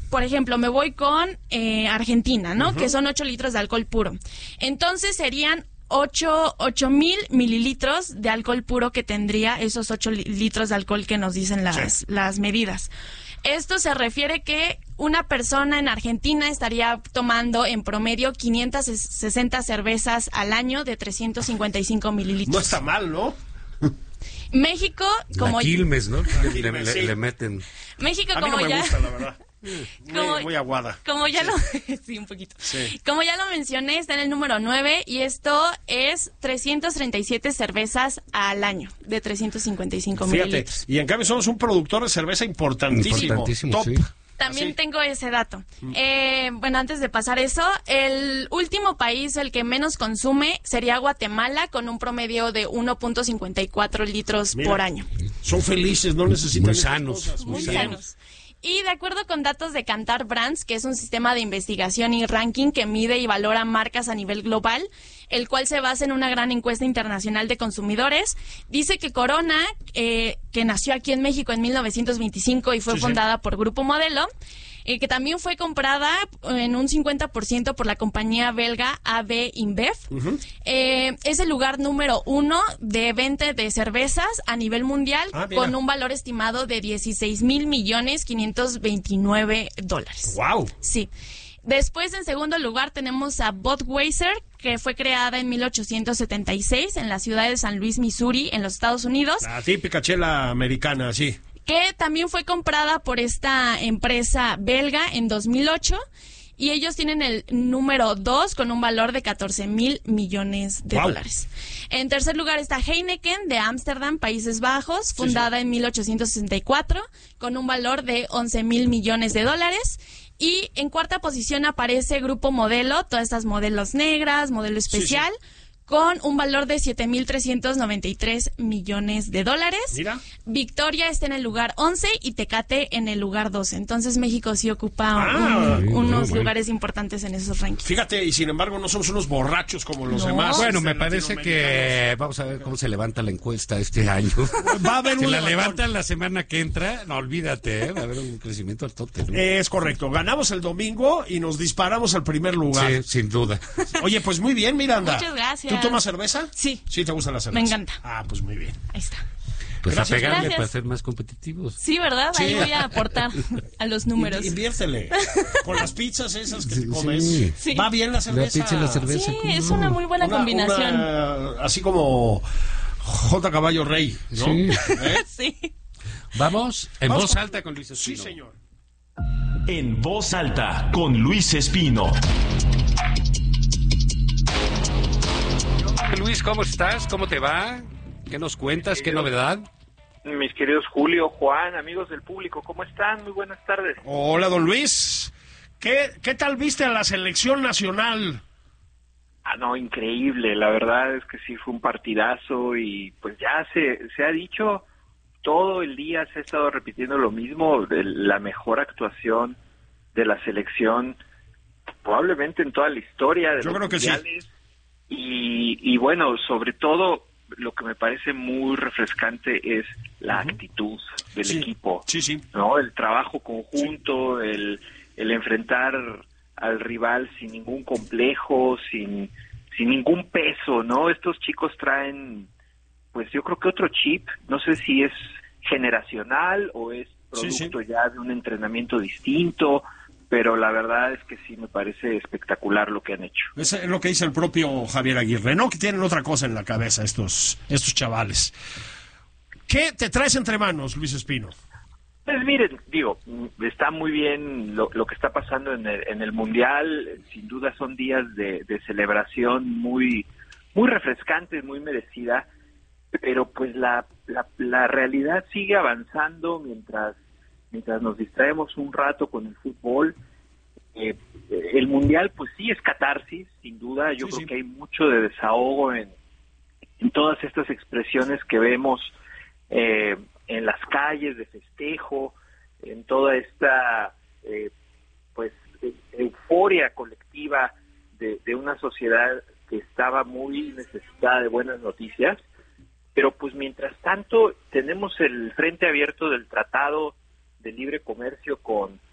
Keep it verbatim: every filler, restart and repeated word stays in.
por ejemplo, me voy con eh, Argentina, ¿no? Uh-huh. Que son ocho litros de alcohol puro. Entonces serían ocho mil mililitros de alcohol puro que tendría esos ocho litros de alcohol que nos dicen las, sí. las medidas. Esto se refiere que una persona en Argentina estaría tomando en promedio quinientas sesenta cervezas al año de trescientos cincuenta y cinco mililitros. No está mal, ¿no? México, como... La Quilmes, ¿no? La le, Quilmes, le, sí. le meten... México, a mí como no me ya... gusta, la verdad. Muy, como, muy aguada. Como ya sí. lo... sí, un poquito. Sí. Como ya lo mencioné, está en el número nueve y esto es trescientas treinta y siete cervezas al año de trescientos cincuenta y cinco Fíjate, mililitros. Y en cambio somos un productor de cerveza importantísimo. Importantísimo, top. sí. También Así. tengo ese dato. Eh, bueno, antes de pasar eso, el último país, el que menos consume, sería Guatemala, con un promedio de uno punto cincuenta y cuatro litros Mira, por año. Son felices, no necesitan Muy esas sanos, cosas. Muy Sí. sanos. Y de acuerdo con datos de Kantar Brands, que es un sistema de investigación y ranking que mide y valora marcas a nivel global, el cual se basa en una gran encuesta internacional de consumidores, dice que Corona, eh, que nació aquí en México en mil novecientos veinticinco y fue Sí, fundada sí. por Grupo Modelo, eh, que también fue comprada en un cincuenta por ciento por la compañía belga A B InBev. Uh-huh. Eh, es el lugar número uno de venta de cervezas a nivel mundial, ah, con un valor estimado de dieciséis mil millones quinientos veintinueve dólares. ¡Wow! Sí. Después, en segundo lugar, tenemos a Budweiser, que fue creada en mil ochocientos setenta y seis en la ciudad de San Luis, Missouri, en los Estados Unidos. La típica chela americana, sí. Que también fue comprada por esta empresa belga en dos mil ocho y ellos tienen el número dos con un valor de catorce mil millones de wow. dólares. En tercer lugar está Heineken de Ámsterdam, Países Bajos, fundada sí, sí. en mil ochocientos sesenta y cuatro con un valor de once mil millones de dólares. Y en cuarta posición aparece Grupo Modelo, todas estas modelos negras, modelo especial, sí, sí. con un valor de siete mil trescientos noventa y tres millones de dólares. Mira. Victoria está en el lugar once y Tecate en el lugar doce. Entonces México sí ocupa ah, un, unos no, bueno. lugares importantes en esos rankings. Fíjate, y sin embargo no somos unos borrachos como los no. demás. Bueno, me parece que vamos a ver cómo se levanta la encuesta este año. Va a haber si un la levantón. levantan la semana que entra, no olvídate, ¿eh? Va a haber un crecimiento al tote, ¿no? Es correcto, ganamos el domingo y nos disparamos al primer lugar. Sí, sin duda. Oye, pues muy bien, Miranda. Muchas gracias. ¿Tú tomas cerveza? Sí. ¿Sí te gusta la cerveza? Me encanta. Ah, pues muy bien. Ahí está. Pues Gracias. a pegarle Gracias. para ser más competitivos. Sí, ¿verdad? Sí. Ahí voy a aportar a los números. In- inviértele. Con las pizzas esas que Sí, te comes. sí. Sí. Va bien la cerveza. La pizza y la cerveza. Sí, ¿cómo es no? una muy buena Una- combinación. una- así como J. Caballo Rey, ¿no? Sí. ¿Eh? Sí. Vamos, en Vamos voz con- alta con Luis Sí, Espino. señor. En voz alta con Luis Espino. Luis, ¿cómo estás? ¿Cómo te va? ¿Qué nos cuentas? ¿Qué novedad? Mis queridos Julio, Juan, amigos del público, ¿cómo están? Muy buenas tardes. Hola, don Luis. ¿Qué, qué tal viste a la selección nacional? Ah, no, increíble, la verdad es que sí fue un partidazo y pues ya se, se ha dicho, todo el día se ha estado repitiendo lo mismo, de la mejor actuación de la selección probablemente en toda la historia de Yo los creo que sí. mundiales. Y, y bueno, sobre todo lo que me parece muy refrescante es la Ujú. actitud del Sí, equipo, sí, sí. ¿no? El trabajo conjunto, el, el enfrentar al rival sin ningún complejo, sin, sin ningún peso, ¿no? Estos chicos traen, pues yo creo que otro chip, no sé si es generacional o es Sí, producto sí. ya de un entrenamiento distinto, pero la verdad es que sí me parece espectacular lo que han hecho. Es lo que dice el propio Javier Aguirre, ¿no? Que tienen otra cosa en la cabeza estos, estos chavales. ¿Qué te traes entre manos, Luis Espino? Pues miren, digo, está muy bien lo, lo que está pasando en el, en el Mundial, sin duda son días de, de celebración muy, muy refrescantes, muy merecida, pero pues la, la, la realidad sigue avanzando mientras, mientras nos distraemos un rato con el fútbol. Eh, el Mundial pues sí es catarsis, sin duda, yo Sí, creo sí. que hay mucho de desahogo en, en todas estas expresiones que vemos eh, en las calles de festejo, en toda esta eh, pues e- euforia colectiva de, de una sociedad que estaba muy necesitada de buenas noticias, pero pues mientras tanto tenemos el frente abierto del Tratado de Libre Comercio con,